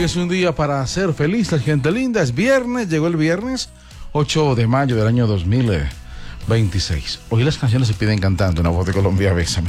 Hoy es un día para ser feliz, la gente linda. Es viernes, llegó el viernes 8 de mayo del año 2026. Hoy las canciones se piden cantando. Una voz de Colombia, bésame.